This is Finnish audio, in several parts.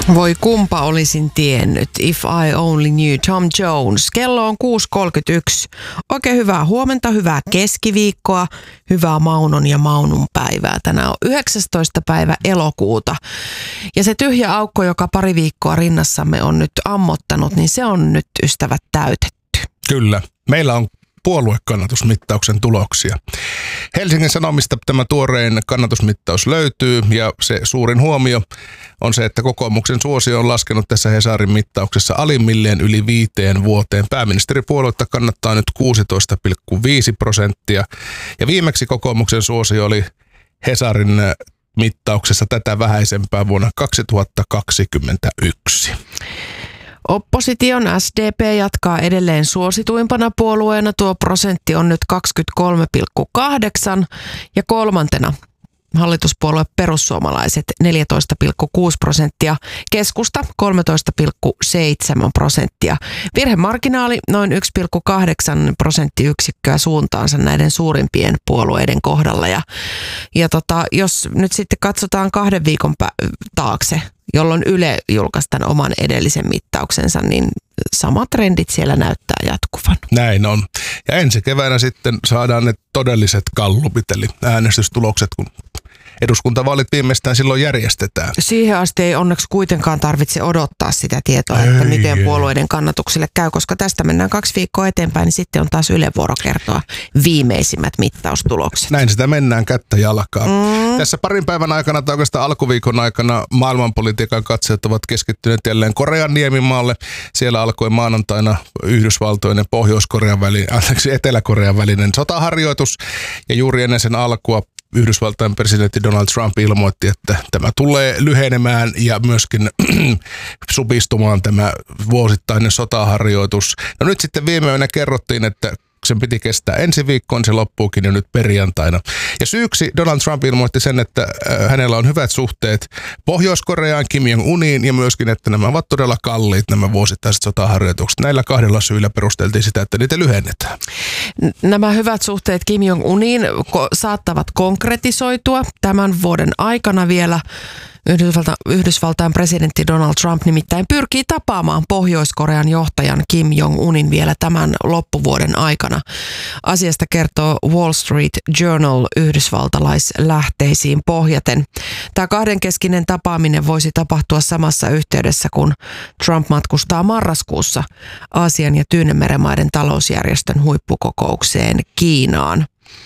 Voi kumpa olisin tiennyt. If I only knew. Tom Jones. Kello on 6.31. Oikein hyvää huomenta, hyvää keskiviikkoa, hyvää Maunon ja Maunun päivää. Tänään on 19. päivä elokuuta. Ja se tyhjä aukko, joka pari viikkoa rinnassamme on nyt ammottanut, niin se on nyt, ystävät, täytetty. Kyllä. Meillä on puoluekannatusmittauksen tuloksia. Helsingin Sanomista tämä tuorein kannatusmittaus löytyy ja se suurin huomio on se, että kokoomuksen suosio on laskenut tässä Hesarin mittauksessa alimmilleen yli 5 vuoteen. Pääministeripuoluetta kannattaa nyt 16,5% ja viimeksi kokoomuksen suosio oli Hesarin mittauksessa tätä vähäisempää vuonna 2021. Opposition SDP jatkaa edelleen suosituimpana puolueena. Tuo prosentti on nyt 23,8 ja kolmantena hallituspuolue perussuomalaiset 14,6%, keskusta 13,7%. Virhemarginaali noin 1,8 prosenttiyksikköä suuntaansa näiden suurimpien puolueiden kohdalla. Ja jos nyt sitten katsotaan 2 viikon taakse, jolloin Yle julkaisi tämän oman edellisen mittauksensa, niin samat trendit siellä näyttää jatkuvan. Näin on. Ja ensi keväänä sitten saadaan ne todelliset gallupit, eli äänestystulokset, kun eduskuntavaalit viimeistään silloin järjestetään. Siihen asti ei onneksi kuitenkaan tarvitse odottaa sitä tietoa, että miten puolueiden kannatuksille käy, koska tästä mennään 2 viikkoa eteenpäin, niin sitten on taas Yle vuoro kertoa viimeisimmät mittaustulokset. Näin sitä mennään kättä jalkaa. Tässä parin päivän aikana tai oikeastaan alkuviikon aikana maailmanpolitiikan katsojat ovat keskittyneet jälleen Korean niemimaalle. Siellä alkoi maanantaina Yhdysvaltojen ja Etelä-Korean välinen sotaharjoitus ja juuri ennen sen alkua Yhdysvaltain presidentti Donald Trump ilmoitti, että tämä tulee lyhenemään ja myöskin supistumaan tämä vuosittainen sotaharjoitus. No nyt sitten viime yönä kerrottiin, että sen piti kestää ensi viikkoon, se loppuukin jo nyt perjantaina. Ja syyksi Donald Trump ilmoitti sen, että hänellä on hyvät suhteet Pohjois-Koreaan, Kim Jong-uniin ja myöskin, että nämä ovat todella kalliit nämä vuosittaiset sotaharjoitukset. Näillä 2 syillä perusteltiin sitä, että niitä lyhennetään. Nämä hyvät suhteet Kim Jong-uniin saattavat konkretisoitua tämän vuoden aikana vielä. Yhdysvaltain presidentti Donald Trump nimittäin pyrkii tapaamaan Pohjois-Korean johtajan Kim Jong-unin vielä tämän loppuvuoden aikana. Asiasta kertoo Wall Street Journal yhdysvaltalaislähteisiin pohjaten. Tämä kahdenkeskinen tapaaminen voisi tapahtua samassa yhteydessä, kun Trump matkustaa marraskuussa Aasian ja Tyynenmeren maiden talousjärjestön huippukokoukseen Kiinaan.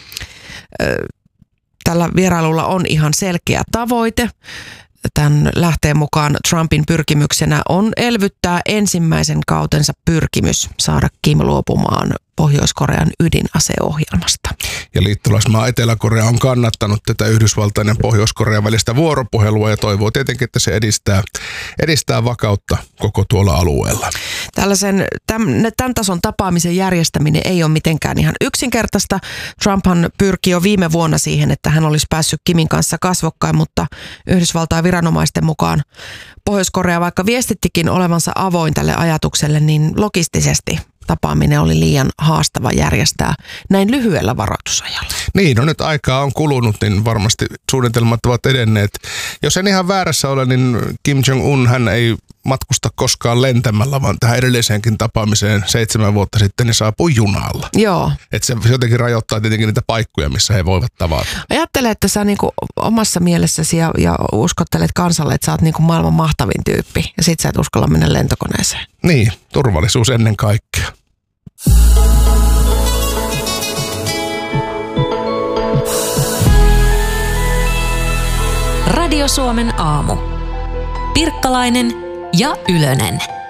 Tällä vierailulla on ihan selkeä tavoite. Tämän lähteen mukaan Trumpin pyrkimyksenä on elvyttää ensimmäisen kautensa pyrkimys saada Kim luopumaan Pohjois-Korean ydinaseohjelmasta. Ja liittolaismaa Etelä-Korea on kannattanut tätä Yhdysvaltain ja Pohjois-Korean välistä vuoropuhelua ja toivoo tietenkin, että se edistää vakautta koko tuolla alueella. Tämän tason tapaamisen järjestäminen ei ole mitenkään ihan yksinkertaista. Trumphan pyrki jo viime vuonna siihen, että hän olisi päässyt Kimin kanssa kasvokkain, mutta Yhdysvaltain viranomaisten mukaan Pohjois-Korea, vaikka viestittikin olevansa avoin tälle ajatukselle, niin logistisesti tapaaminen oli liian haastava järjestää näin lyhyellä varoitusajalla. Niin, no nyt aikaa on kulunut, niin varmasti suunnitelmat ovat edenneet. Jos en ihan väärässä ole, niin Kim Jong-un hän ei matkusta koskaan lentämällä, vaan tähän edelliseenkin tapaamiseen 7 vuotta sitten niin saapui junalla. Joo. Että se jotenkin rajoittaa tietenkin niitä paikkoja, missä he voivat tavata. Ajattele, että sä niinku omassa mielessäsi ja uskottelet kansalle, että sä oot niinku maailman mahtavin tyyppi ja sit sä et uskalla mennä lentokoneeseen. Niin, turvallisuus ennen kaikkea. Radio Suomen aamu. Pirkkalainen ja Ylönen.